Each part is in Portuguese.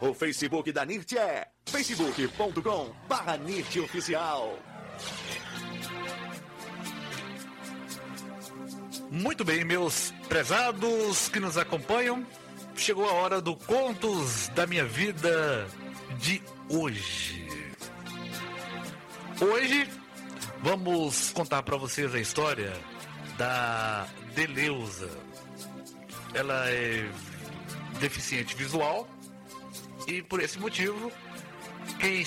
O Facebook da NIRT é facebook.com/NIRTOficial. Muito bem, meus prezados que nos acompanham, chegou a hora do Contos da Minha Vida de hoje. Hoje vamos contar para vocês a história da Deleuza. Ela é deficiente visual e por esse motivo quem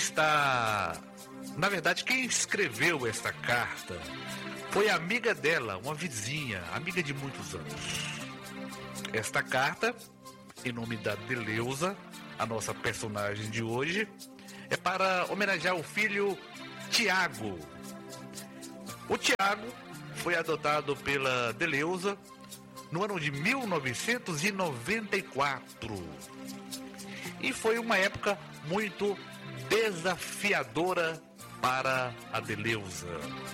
escreveu esta carta foi a amiga dela, uma vizinha, amiga de muitos anos. Esta carta, em nome da Deleuza, a nossa personagem de hoje, é para homenagear o filho Tiago. O Tiago foi adotado pela Deleuza no ano de 1994. E foi uma época muito desafiadora para a Deleuza.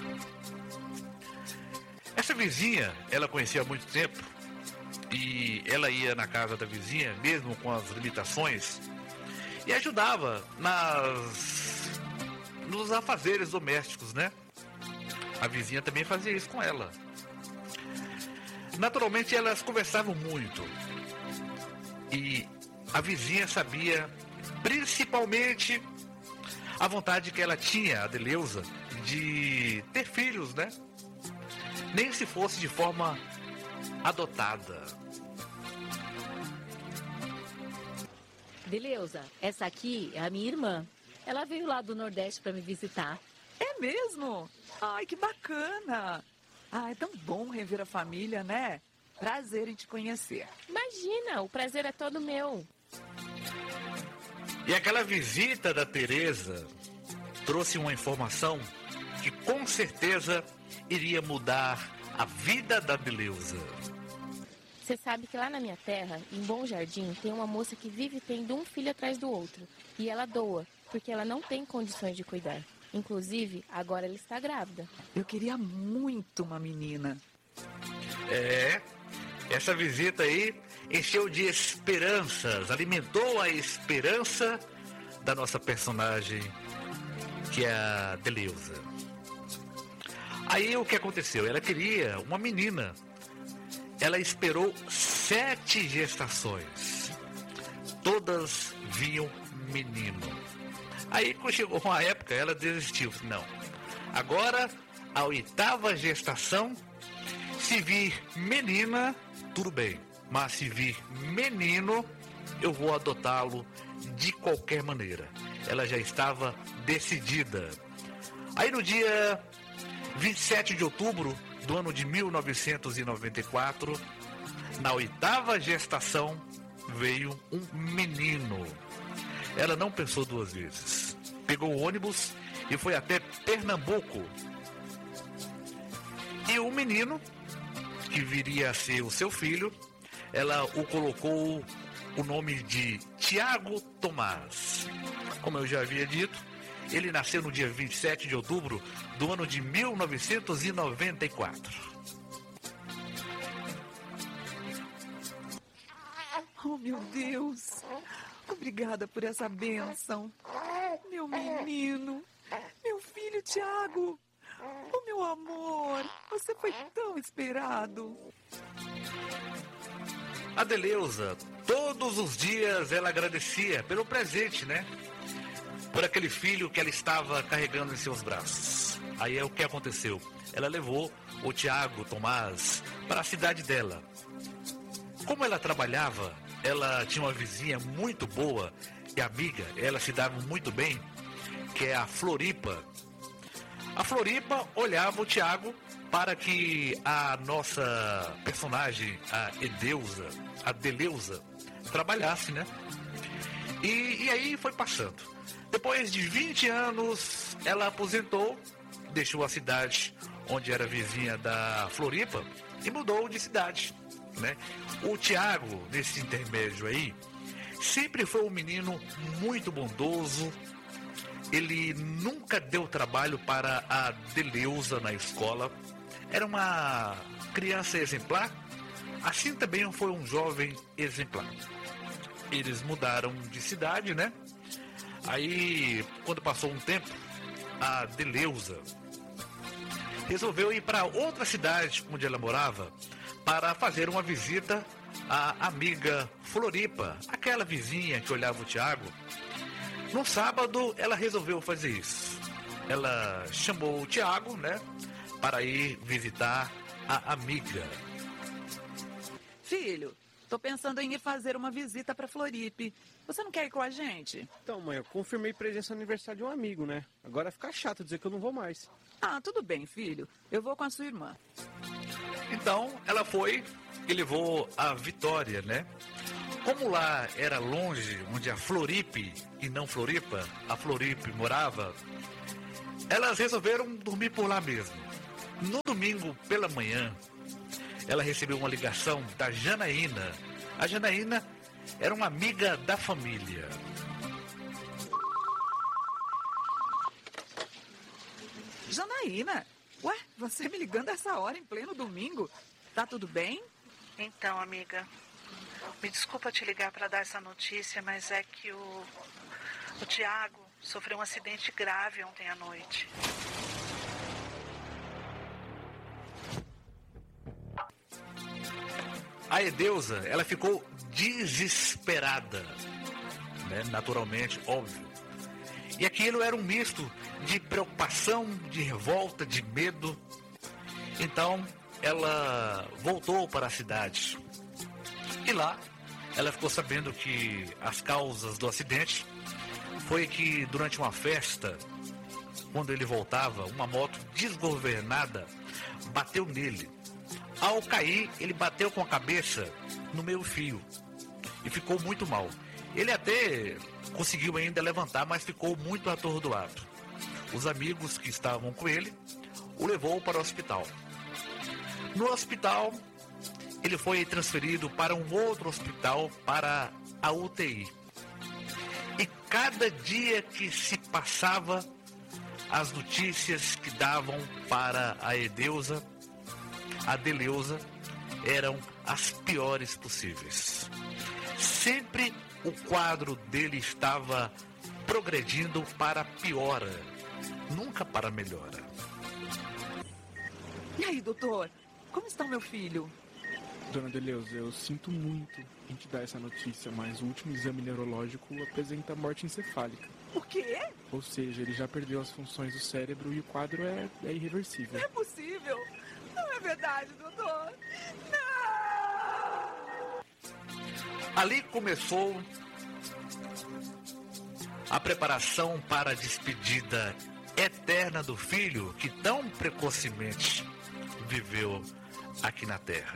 Essa vizinha, ela conhecia há muito tempo e ela ia na casa da vizinha, mesmo com as limitações, e ajudava nos afazeres domésticos, né? A vizinha também fazia isso com ela. Naturalmente, elas conversavam muito. E a vizinha sabia, principalmente, a vontade que ela tinha, a Deleuza, de ter filhos, né? Nem se fosse de forma adotada. Deleuza, essa aqui é a minha irmã. Ela veio lá do Nordeste para me visitar. É mesmo? Ai, que bacana! É tão bom rever a família, né? Prazer em te conhecer. Imagina, o prazer é todo meu. E aquela visita da Teresa trouxe uma informação que com certeza iria mudar a vida da Deleuza. Você sabe que lá na minha terra, em Bom Jardim, tem uma moça que vive tendo um filho atrás do outro. E ela doa, porque ela não tem condições de cuidar. Inclusive, agora ela está grávida. Eu queria muito uma menina. Essa visita aí encheu de esperanças, alimentou a esperança da nossa personagem, que é a Deleuza. Aí o que aconteceu? Ela queria uma menina. Ela esperou 7 gestações. Todas vinham menino. Aí quando chegou uma época, ela desistiu. Não. Agora, a 8ª gestação, se vir menina, tudo bem. Mas se vir menino, eu vou adotá-lo de qualquer maneira. Ela já estava decidida. Aí no dia 27 de outubro do ano de 1994, na 8ª gestação, veio um menino. Ela não pensou 2 vezes. Pegou o ônibus e foi até Pernambuco. E o menino, que viria a ser o seu filho, ela o colocou o nome de Tiago Tomás. Como eu já havia dito, ele nasceu no dia 27 de outubro do ano de 1994. Oh, meu Deus! Obrigada por essa bênção. Meu menino, meu filho Tiago. Oh, meu amor, você foi tão esperado. A Deleuza, todos os dias ela agradecia pelo presente, né? Por aquele filho que ela estava carregando em seus braços. Aí é o que aconteceu. Ela levou o Tiago Tomás para a cidade dela. Como ela trabalhava, ela tinha uma vizinha muito boa e amiga, ela se dava muito bem, que é a Floripa. A Floripa olhava o Tiago para que a nossa personagem, a Deleuza, trabalhasse, né? E aí foi passando. Depois de 20 anos, ela aposentou, deixou a cidade onde era vizinha da Floripa e mudou de cidade, né? O Tiago, nesse intermédio aí, sempre foi um menino muito bondoso. Ele nunca deu trabalho para a Deleuza na escola. Era uma criança exemplar, assim também foi um jovem exemplar. eles mudaram de cidade, né? Aí, quando passou um tempo, a Deleuza resolveu ir para outra cidade onde ela morava para fazer uma visita à amiga Floripa, aquela vizinha que olhava o Tiago. No sábado, ela resolveu fazer isso. Ela chamou o Tiago, né, para ir visitar a amiga. Filho, tô pensando em ir fazer uma visita pra Floripe. Você não quer ir com a gente? Então, mãe, eu confirmei presença no aniversário de um amigo, né? Agora fica chato dizer que eu não vou mais. Ah, tudo bem, filho. Eu vou com a sua irmã. Então, ela foi e levou a Vitória, né? Como lá era longe, onde a Floripe e não Floripa, a Floripe morava, elas resolveram dormir por lá mesmo. No domingo pela manhã, ela recebeu uma ligação da Janaína. A Janaína era uma amiga da família. Janaína, ué, você me ligando essa hora em pleno domingo? Tá tudo bem? Então, amiga, me desculpa te ligar para dar essa notícia, mas é que o Tiago sofreu um acidente grave ontem à noite. A Edeusa, ela ficou desesperada, né? Naturalmente, óbvio. E aquilo era um misto de preocupação, de revolta, de medo. Então, ela voltou para a cidade. E lá, ela ficou sabendo que as causas do acidente foi que durante uma festa, quando ele voltava, uma moto desgovernada bateu nele. Ao cair, ele bateu com a cabeça no meio-fio e ficou muito mal. Ele até conseguiu ainda levantar, mas ficou muito atordoado. Os amigos que estavam com ele o levou para o hospital. No hospital, ele foi transferido para um outro hospital, para a UTI. E cada dia que se passava, as notícias que davam para a Edeusa, a Deleuza, eram as piores possíveis. Sempre o quadro dele estava progredindo para piora, nunca para melhora. E aí, doutor? Como está o meu filho? Dona Deleuza, eu sinto muito em te dar essa notícia, mas o último exame neurológico apresenta morte encefálica. O quê? Ou seja, ele já perdeu as funções do cérebro e o quadro é irreversível. Não é possível. Não é verdade, doutor. Não! Ali começou a preparação para a despedida eterna do filho que tão precocemente viveu aqui na Terra.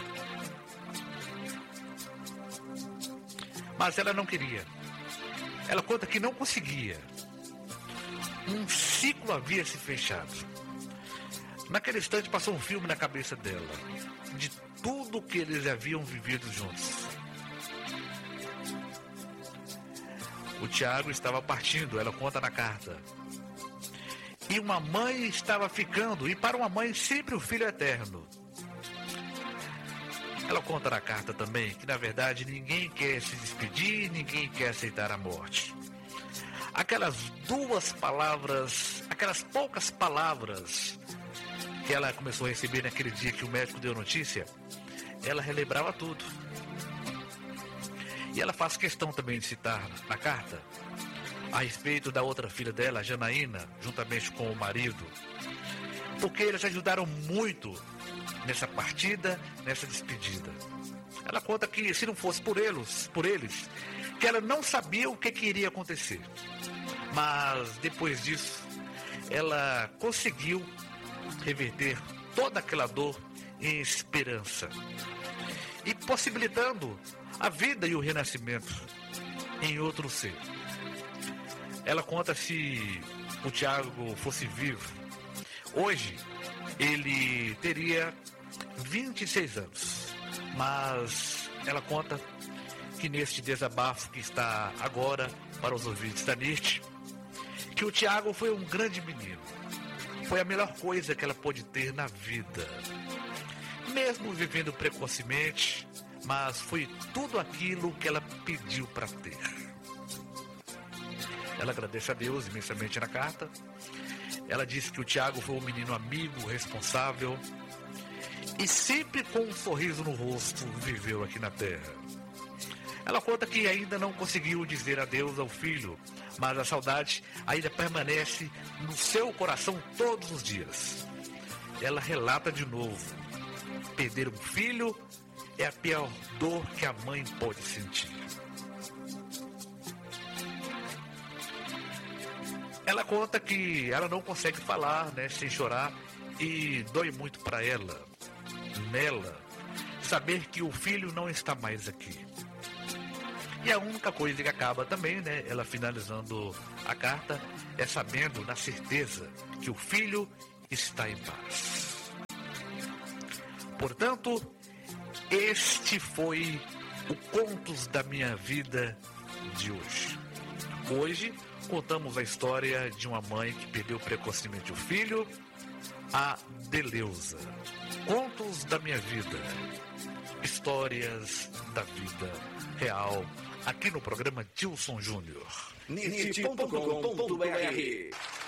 Mas ela não queria. Ela conta que não conseguia. Um ciclo havia se fechado. Naquele instante passou um filme na cabeça dela, de tudo que eles haviam vivido juntos. O Tiago estava partindo, ela conta na carta. E uma mãe estava ficando, e para uma mãe sempre o filho é eterno. Ela conta na carta também que, na verdade, ninguém quer se despedir, ninguém quer aceitar a morte. Aquelas duas palavras, aquelas poucas palavras que ela começou a receber naquele dia que o médico deu notícia, ela relembrava tudo. E ela faz questão também de citar na carta a respeito da outra filha dela, a Janaína, juntamente com o marido, porque eles ajudaram muito nessa partida, nessa despedida. Ela conta que se não fosse por eles, que ela não sabia o que iria acontecer. Mas depois disso, ela conseguiu reverter toda aquela dor em esperança e possibilitando a vida e o renascimento em outro ser. Ela conta se o Tiago fosse vivo, hoje ele teria 26 anos. Mas ela conta que neste desabafo que está agora para os ouvintes da NIRT, que o Tiago foi um grande menino. Foi a melhor coisa que ela pôde ter na vida. Mesmo vivendo precocemente, mas foi tudo aquilo que ela pediu para ter. Ela agradece a Deus imensamente na carta. Ela diz que o Tiago foi um menino amigo, responsável e sempre com um sorriso no rosto viveu aqui na terra. Ela conta que ainda não conseguiu dizer adeus ao filho, mas a saudade ainda permanece no seu coração todos os dias. Ela relata de novo: perder um filho é a pior dor que a mãe pode sentir. Ela conta que ela não consegue falar, sem chorar, e dói muito para ela, nela, saber que o filho não está mais aqui. E a única coisa que acaba também, ela finalizando a carta, é sabendo, na certeza, que o filho está em paz. Portanto, este foi o Contos da Minha Vida de hoje. Hoje, contamos a história de uma mãe que perdeu precocemente o filho, a Deleuza. Contos da Minha Vida. Histórias da vida real, aqui no programa Dilson Júnior. nit.com.br